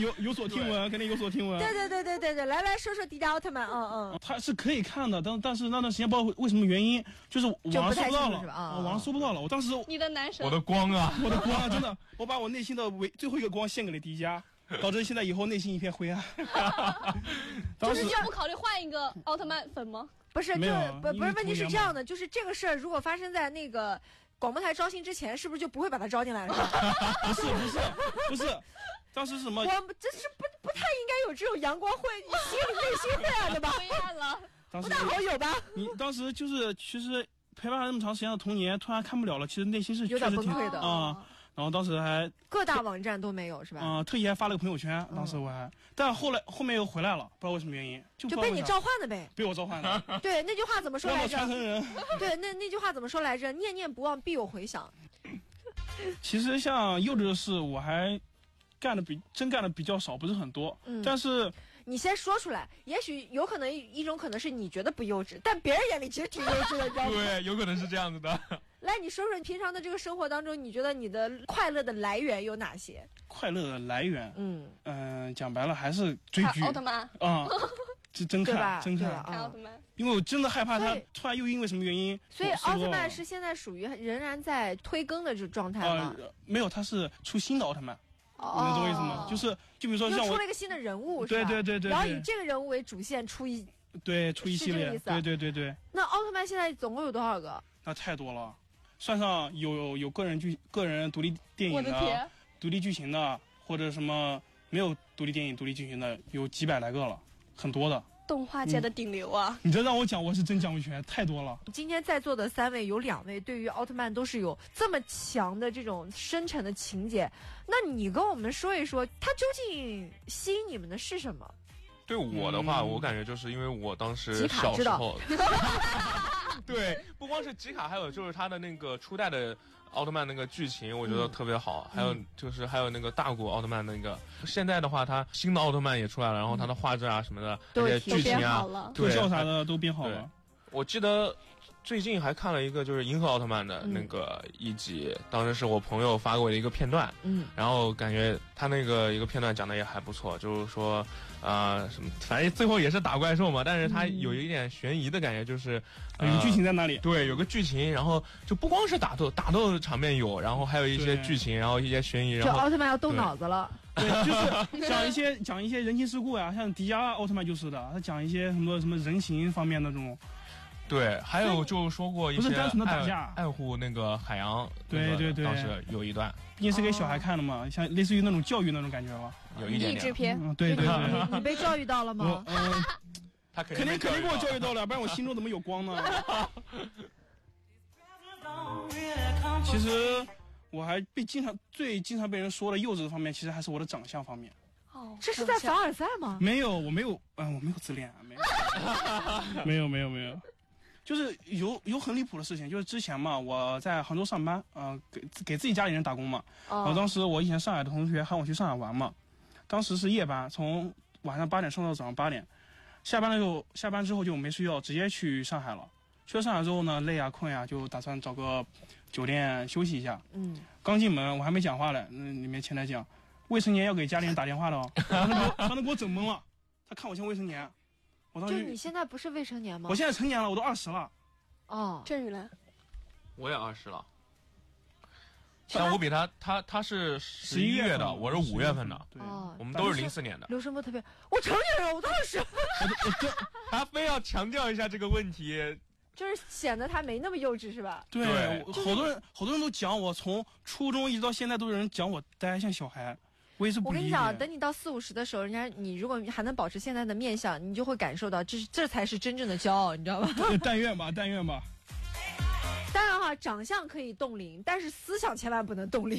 有所听闻，肯定有所听闻。 对，来说说迪迦奥特曼， 他是可以看的，但是那段时间不知道为什么原因，就是网上搜不到了，网上搜不到了。我当时你的男神， 我的光啊， 真的，我把我内心的最后一个光献给了迪迦。导致现在以后内心一片灰暗。 就是就不考虑换一个奥特曼粉吗？ 不是，问题是这样的，就是这个事儿如果发生在那个广播台招新之前，是不是就不会把他招进来了？ 不是，当时是什么？ 我这是不太应该有这种阳光内心灰暗的吧？ 灰暗了， 不大好有吧？ 你当时就是其实陪伴了那么长时间的童年，突然看不了了，其实内心是有点崩溃的啊。然后当时还各大网站都没有是吧？ 特意还发了个朋友圈，当时我还，但后面又回来了，不知道为什么原因，就被你召唤的呗。 被我召唤的。 对，那句话怎么说来着？ 传承人。 对，那句话怎么说来着？念念不忘，必有回响。 其实像幼稚的事，我还干的比较少，不是很多。但是你先说出来，也许有可能一种可能是你觉得不幼稚，但别人眼里其实挺幼稚的，你知道吗？ 对，有可能是这样子的。 来，你说说你平常的这个生活当中，你觉得你的快乐的来源有哪些？ 快乐的来源，讲白了还是追剧。 奥特曼啊，真看奥特曼， 因为我真的害怕他突然又因为什么原因。 所以奥特曼是现在属于仍然在推更的这种状态吗？ 没有，他是出新的奥特曼。你能懂我意思吗？就比如说像我又出了一个新的人物，是吧？ 对， 然后以这个人物为主线出一系列，对。 那奥特曼现在总共有多少个？ 那太多了，算上有个人独立电影的、独立剧情的，或者什么没有独立电影、独立剧情的，有几百来个了，很多的。 动画界的顶流啊！ 你这让我讲，我是真讲不全，太多了。 今天在座的3位有2位对于奥特曼都是有这么强的这种深沉的情节，那你跟我们说一说，它究竟吸引你们的是什么？ 对我的话，我感觉就是因为我当时小时候，对，不光是吉卡，还有就是他的那个初代的奥特曼那个剧情，我觉得特别好。还有那个大古奥特曼那个，现在的话，他新的奥特曼也出来了，然后他的画质啊什么的，而且剧情啊、 特效啥的都变好了。 我记得最近还看了一个就是银河奥特曼的那个一集，当时是我朋友发给我的一个片段，然后感觉他那个一个片段讲的也还不错，就是说什么，反正最后也是打怪兽嘛，但是他有一点悬疑的感觉，就是有剧情在那里， 对，有个剧情，然后就不光是打斗场面有，然后还有一些剧情，然后一些悬疑，然后就奥特曼要动脑子了。 对，就是讲一些人情世故呀，像迪迦奥特曼就是的，他讲一些什么人情方面的这种。 对，还有就说过一些不是单纯的打架， 爱护那个海洋。 对， 当时有一段， 毕竟是给小孩看的嘛，像类似于那种教育那种感觉吧， 有一点励志片。 对。 你被教育到了吗？ 他肯定给我教育到了，不然我心中怎么有光呢？其实我还最经常被人说的幼稚的方面，其实还是我的长相方面。 这是在凡尔赛吗？ 没有，我没有自恋，没有，就是有很离谱的事情，就是之前嘛，我在杭州上班，给自己家里人打工嘛。然后当时我以前上海的同学喊我去上海玩嘛，当时是夜班，从晚上8点上到早上8点，下班之后就没睡觉，直接去上海了。去了上海之后呢，累啊困啊，就打算找个酒店休息一下。刚进门我还没讲话嘞，那里面前台讲。未成年要给家里人打电话的哦，他能给我整懵了。他看我像未成年，我当时就你现在不是未成年吗？ 我现在成年了，我都20了。 哦， 振宇呢？ 我也20了。但我比他是11月的，我是5月份的。 对， 我们都是04年的。 刘声波特别，我成年人，我都20。 他非要强调一下这个问题。 就是显得他没那么幼稚，是吧？ 对，好多人都讲我从初中一直到现在都有人讲我呆像小孩。我跟你讲，等你到40、50的时候，你如果还能保持现在的面相，你就会感受到这才是真正的骄傲，你知道吧？ 但愿吧。 当然哈，长相可以冻龄，但是思想千万不能冻龄。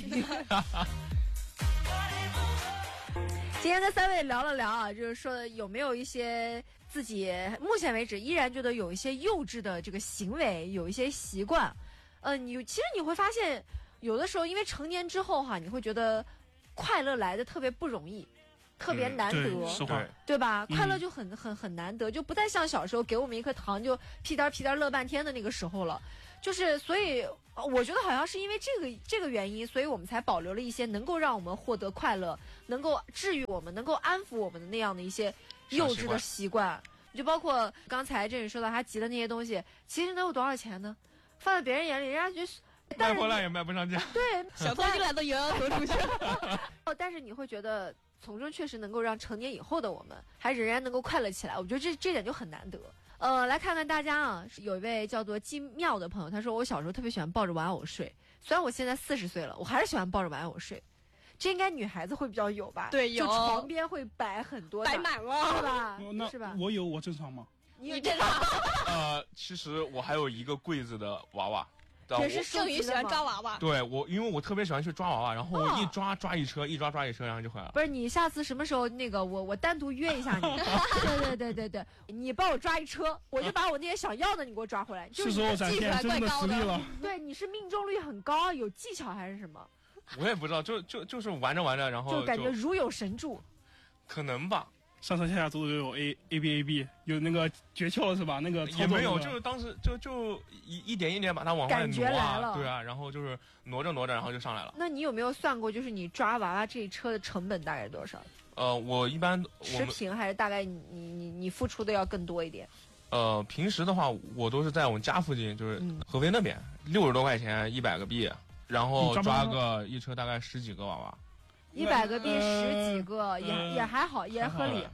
今天跟3位聊了聊啊，就是说有没有一些自己目前为止依然觉得有一些幼稚的这个行为，有一些习惯。其实你会发现，有的时候因为成年之后哈，你会觉得快乐来的特别不容易， 特别难得，对吧？快乐就很难得，就不再像小时候给我们一颗糖就屁颠屁颠乐半天的那个时候了。就是所以我觉得好像是因为这个原因，所以我们才保留了一些能够让我们获得快乐、能够治愈我们、能够安抚我们的那样的一些幼稚的习惯。就包括刚才这里说到他集的那些东西，其实能有多少钱呢？放在别人眼里，人家觉得卖回来也卖不上价。 对， 小偷进来都摇摇头出去。 但是你会觉得从中确实能够让成年以后的我们还仍然能够快乐起来，我觉得这点就很难得。来看看大家啊，有一位叫做金妙的朋友，他说我小时候特别喜欢抱着玩偶睡，虽然我现在40岁了，我还是喜欢抱着玩偶睡。这应该女孩子会比较有吧？ 对，有。 就床边会摆很多， 摆满了， 是吧？是吧？ 我正常吗？ 你正常。 其实我还有一个柜子的娃娃。 也是盛宇喜欢抓娃娃。 对，因为我特别喜欢去抓娃娃，然后我一抓一车，一抓一车，然后就回来了。 不是，你下次什么时候那个我单独约一下你？对，你帮我抓一车，我就把我那些想要的你给我抓回来。 是时候展现真的实力了。 对，你是命中率很高，有技巧还是什么？ 我也不知道，就是玩着，然后就感觉如有神助。 可能吧。 上上下下走走有 A， 有那个诀窍了是吧？那个也没有，就是当时就一点一点把它往外挪啊，对啊，然后就是挪着，然后就上来了。 那你有没有算过，就是你抓娃娃这一车的成本大概是多少？ 我一般持平还是大概你付出的要更多一点？ 平时的话我都是在我们家附近，就是合肥那边，60多块钱100个币，然后抓个一车大概10几个娃娃。 100个币10几个也还好，也合理。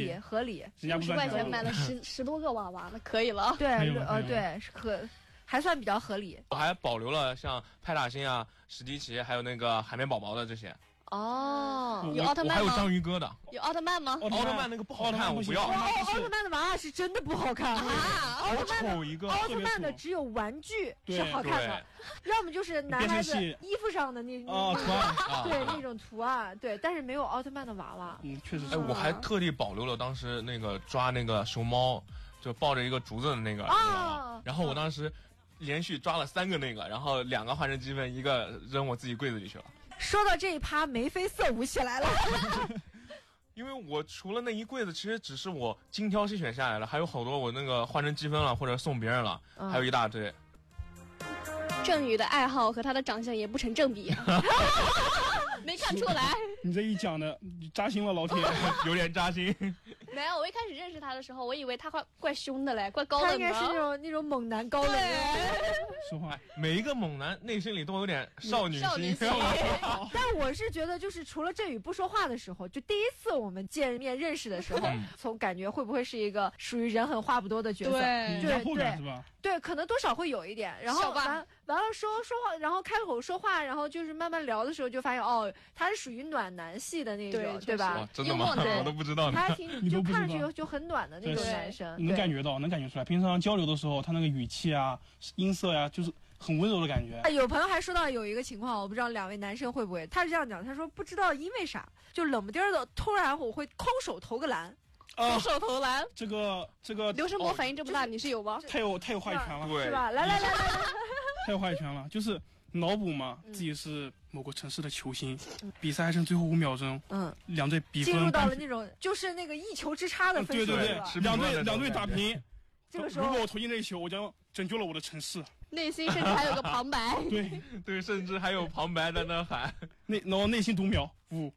50块钱买了10多个娃娃，那可以了。 对，还算比较合理。 我还保留了像派大星啊、史迪奇，还有那个海绵宝宝的这些。 哦， 有奥特曼吗？ 还有章鱼哥的。 有奥特曼吗？ 奥特曼那个不好看，我不要。 奥特曼的娃娃是真的不好看啊！ 好丑一个。 奥特曼的只有玩具是好看的，要么就是男孩子衣服上的那图案， 对那种图案，对，但是没有奥特曼的娃娃。 确实是。 我还特地保留了当时那个抓那个熊猫，就抱着一个竹子的那个娃娃，然后我当时连续抓了3个那个，然后2个换成积分，1个扔我自己柜子里去了。 说到这一趴，眉飞色舞起来了。 因为我除了那一柜子，其实只是我精挑细选下来了，还有好多我那个换成积分了或者送别人了，还有一大堆。 郑宇的爱好和他的长相也不成正比。没看出来。 你这一讲的扎心了，老铁， 有点扎心。 没有，我一开始认识他的时候，我以为他怪凶的嘞，怪高冷的。 他应该是那种猛男高冷。 说话， 每一个猛男内心里都有点少女心。 但我是觉得，就是除了振宇不说话的时候，就第一次我们见面认识的时候，从感觉会不会是一个属于人狠话不多的角色？ 对，是吧？ 对，可能多少会有一点。然后完了说话，然后开口说话，然后就是慢慢聊的时候，就发现哦，他是属于暖男系的那种，对吧？ 真的吗？我都不知道。 他还挺就看上去就很暖的那种男生， 能感觉出来。平常交流的时候，他那个语气啊、音色呀，就是很温柔的感觉。 有朋友还说到有一个情况，我不知道2位男生会不会，他是这样讲，他说不知道因为啥，就冷不丁的突然我会空手投个篮。空手投篮， 这个刘声波反应这么大，你是有吗？ 太有话语权了， 是吧？来， 太有话语权了，就是脑补嘛，自己是某个城市的球星，比赛还剩最后5秒钟，两队比分进入到了那种就是那个1球之差的分数， 对，两队打平。 这个时候， 如果我投进那一球，我将拯救了我的城市。 内心甚至还有个旁白， 对，甚至还有旁白在那喊， 然后内心读秒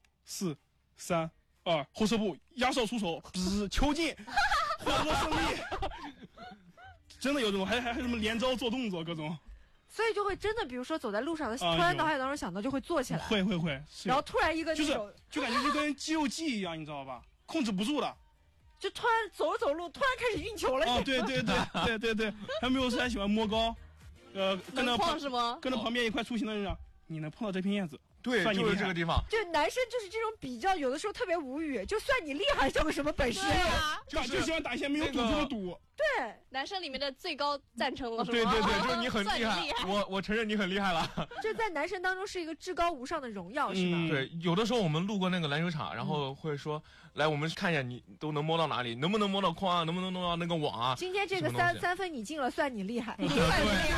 5、4、3、2，后撤步，压哨出手，球进，获得胜利。真的有这种，还有什么连招做动作各种。 所以就会真的，比如说走在路上的，突然脑海当中想到就会坐起来， 会， 然后突然一个那种， 就感觉就跟肌肉记忆一样，你知道吧？控制不住了， 就突然走着路，突然开始运球了。 对，还没有是还喜欢摸高，跟着旁边一块出行的人，你能碰到这片叶子。 对，就是这个地方。 就男生就是这种比较，有的时候特别无语。就算你厉害，叫个什么本事啊？ 就喜欢打一些没有赌注的赌。 对， 男生里面的最高赞称了，是吧？对，就是你很厉害。我承认你很厉害了。 这在男生当中是一个至高无上的荣耀，是吧？ 对，有的时候我们路过那个篮球场，然后会说，来，我们看一下你都能摸到哪里，能不能摸到框啊，能不能弄到那个网啊？ 今天这个三分你进了，算你厉害。 对，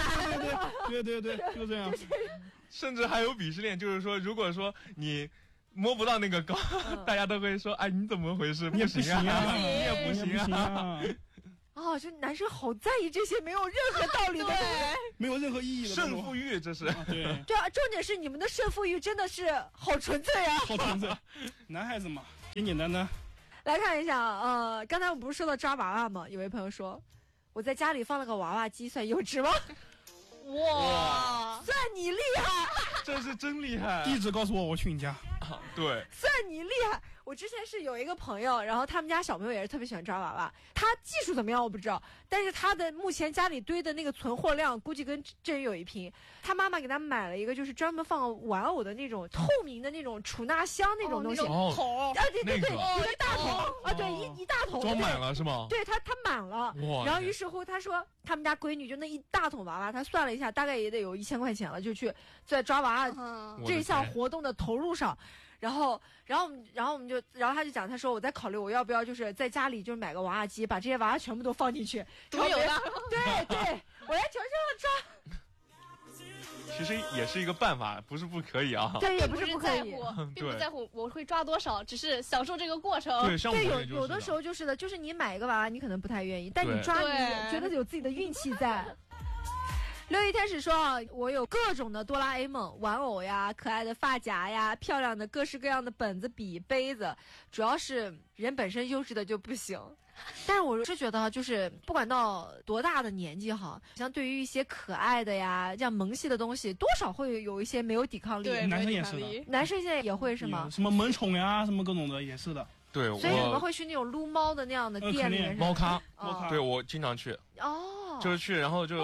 就这样。 甚至还有鄙视链，就是说，如果说你摸不到那个高，大家都会说，哎，你怎么回事？ 你也不行啊， 你也不行啊。 哦，这男生好在意这些没有任何道理的， 没有任何意义的胜负欲，这是。 对， 重点是你们的胜负欲真的是好纯粹啊， 好纯粹。男孩子嘛，简简单单。 来看一下，刚才我们不是说到抓娃娃吗？有位朋友说，我在家里放了个娃娃机，算幼稚吗？哇，算你厉害， 这是真厉害。 地址告诉我，我去你家。 对， 算你厉害。我之前是有一个朋友，然后他们家小朋友也是特别喜欢抓娃娃，他技术怎么样我不知道，但是他的目前家里堆的那个存货量估计跟真有一拼。他妈妈给他买了一个就是专门放玩偶的那种透明的那种储纳箱那种东西， 桶啊对对对，一个大桶啊，对一大桶， 装满了是吗？ 对，他满了。然后于是乎他说他们家闺女就那一大桶娃娃，他算了一下大概也得有1000块钱了，就去在抓娃娃这项活动的投入上。然后他就讲，他说我在考虑我要不要就是在家里就是买个娃娃机，把这些娃娃全部都放进去， 独有的。 对，我来球上抓。 其实也是一个办法，不是不可以啊。 对，也不是不可以， 并不在乎我会抓多少，只是享受这个过程。 对，有的时候就是的，就是你买一个娃娃，你可能不太愿意，但你抓你觉得有自己的运气在。六一天使说啊，我有各种的哆啦 A 梦玩偶呀，可爱的发夹呀，漂亮的各式各样的本子、笔、杯子，主要是人本身优质的就不行。但是我是觉得，就是不管到多大的年纪哈，像对于一些可爱的呀，这样萌系的东西，多少会有一些没有抵抗力。 对， 男生也是的。 男生现在也会是吗？ 什么萌宠呀，什么各种的也是的。 对， 所以你们会去那种撸猫的那样的店里面？ 猫咖，对我经常去。 哦， 就是去，然后就。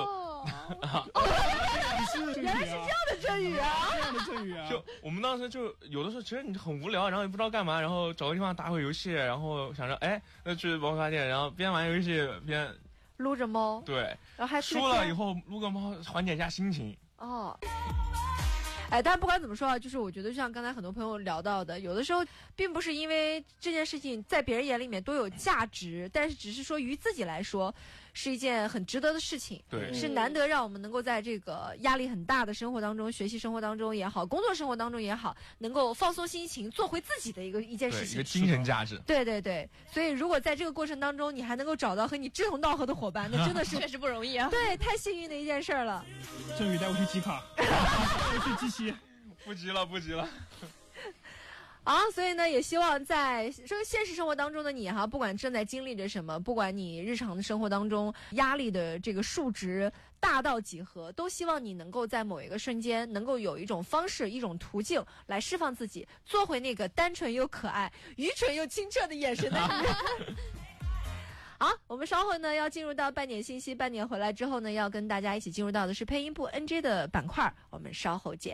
原来是这样的真语啊！ 这样的真语啊！ 就我们当时就有的时候其实你很无聊，然后也不知道干嘛，然后找个地方打会游戏，然后想着哎，那去猫咖店，然后边玩游戏边撸着猫。 对， 然后还输了以后撸个猫缓解一下心情。 哦。哎，但不管怎么说啊，就是我觉得像刚才很多朋友聊到的，有的时候并不是因为这件事情在别人眼里面多有价值，但是只是说于自己来说是一件很值得的事情。 对， 是难得让我们能够在这个压力很大的生活当中，学习生活当中也好，工作生活当中也好，能够放松心情，做回自己的一件事情， 一个精神价值。 对对对，所以如果在这个过程当中，你还能够找到和你志同道合的伙伴，那真的是确实不容易啊。 对，太幸运的一件事了。 振宇带我去集卡，带我去集齐。 不急了，不急了。 所以呢，也希望在现实生活当中的你哈，不管正在经历着什么，不管你日常的生活当中压力的这个数值大到几何，都希望你能够在某一个瞬间，能够有一种方式、一种途径来释放自己，做回那个单纯又可爱、愚蠢又清澈的眼神的你。好，我们稍后呢要进入到半点信息，半点回来之后呢，要跟大家一起进入到的是配音部 NJ 的板块，我们稍后见。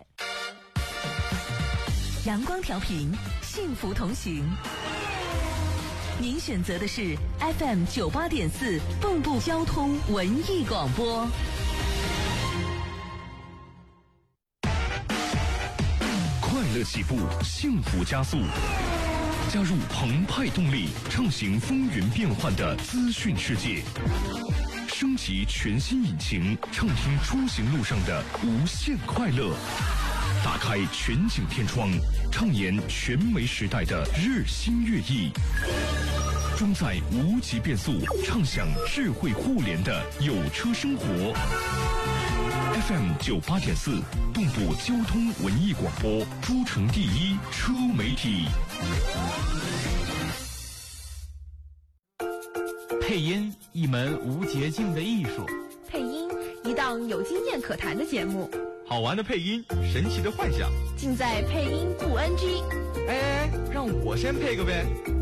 阳光调频，幸福同行。您选择的是 FM 98.4蚌埠交通文艺广播。 快乐起步，幸福加速。加入澎湃动力，畅行风云变幻的资讯世界。升级全新引擎，畅听出行路上的无限快乐。打开全景天窗，畅言全媒时代的日新月异。装载无极变速，畅享智慧互联的有车生活。FM 98.4，蚌埠交通文艺广播，诸城第一车媒体。 配音，一门无捷径的艺术。 配音，一档有经验可谈的节目。 好玩的配音，神奇的幻想， 尽在配音不 NG。 哎，让我先配个呗。